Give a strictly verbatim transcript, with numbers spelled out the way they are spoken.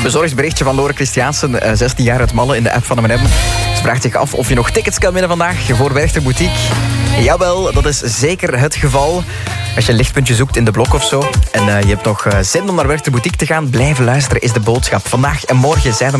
Bezorgd berichtje van Lore Christiaansen, zestien jaar uit Malle in de app van M en M. Ze vraagt zich af of je nog tickets kan winnen vandaag voor Werchter Boutique. Jawel, dat is zeker het geval. Als je een lichtpuntje zoekt in de blok of zo en uh, je hebt nog uh, zin om naar Werchter Boutique te gaan, blijven luisteren is de boodschap. Vandaag en morgen zijn er